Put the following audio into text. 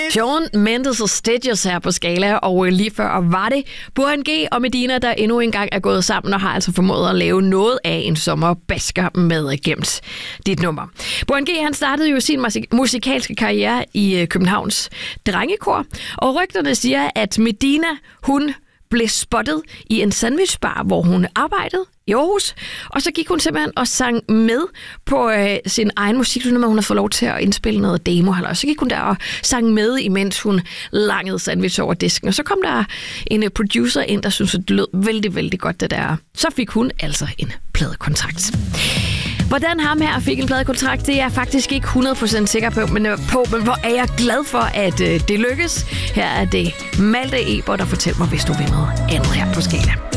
Shawn Mendes og Stitches her på Skala, og lige før var det Burhan G og Medina, der endnu engang er gået sammen og har altså formået at lave noget af en sommerbasker med Gemt dit nummer. Burhan G, han startede jo sin musikalske karriere i Københavns Drengekor, og rygterne siger, at Medina, hun blev spottet i en sandwichbar, hvor hun arbejdede i Aarhus, og så gik hun simpelthen og sang med på sin egen musik, når hun havde fået lov til at indspille noget demo. Og så gik hun der og sang med, imens hun langede sandwich over disken. Og så kom der en producer ind, der syntes, at det lød vældig, vældig godt, det der. Så fik hun altså en pladekontrakt. Hvordan ham her fik en pladekontrakt, det er jeg faktisk ikke 100% sikker på, men hvor er jeg glad for, at det lykkes. Her er det Malte Eber, der fortæller mig, hvis du vil noget andet her på Skala.